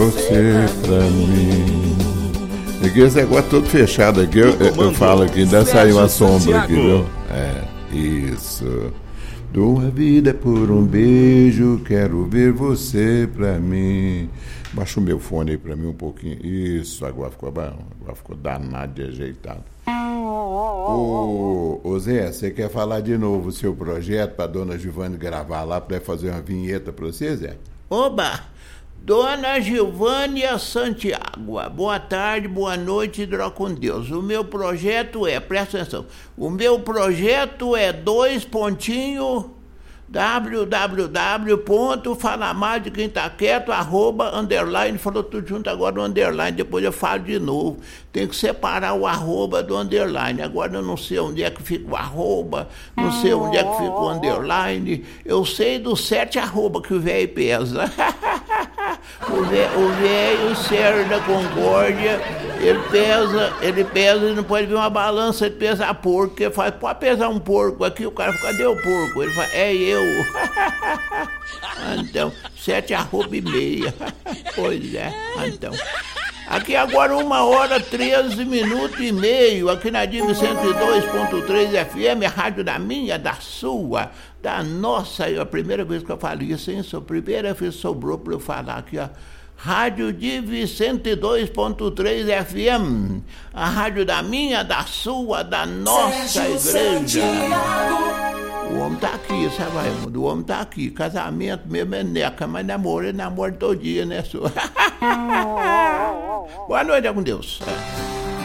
você pra mim. Aqui esse negócio todo fechado aqui, eu falo aqui, ainda saiu a sombra aqui, viu? Isso. Dou a vida por um beijo, quero ver você pra mim. Baixa o meu fone aí pra mim um pouquinho. Isso, agora ficou bom. Agora ficou danado de ajeitado. Ô Zé, você quer falar de novo o seu projeto pra dona Gilvane gravar lá, pra fazer uma vinheta pra você, Zé? Oba! Dona Gilvânia Santiago, boa tarde, boa noite, droga com Deus. O meu projeto é, presta atenção, o meu projeto é www.falamaldequemtaquieto _, falou tudo junto agora o underline, depois eu falo de novo. Tem que separar o arroba do underline. Agora eu não sei onde é que fica o arroba, não sei onde é que fica o underline. Eu sei dos 7 arroba que o velho pesa. O velho Sérgio da Concórdia, ele pesa, não pode ver uma balança de pesar porco, ele fala, pode pesar um porco aqui, o cara fala, cadê o porco? Ele fala, é eu. Então, 7,5. Pois é, então. Aqui agora 1h13 aqui na Div 102.3 FM, a rádio da minha, da sua, da nossa. É a primeira vez que eu falo isso, hein? A primeira vez sobrou para eu falar aqui, ó. Rádio Div 102.3 FM, a rádio da minha, da sua, da nossa igreja. O homem tá aqui, sabe, Raimundo? O homem tá aqui. Casamento mesmo é neca, mas namoro todo dia, né, senhor? Boa noite, com Deus.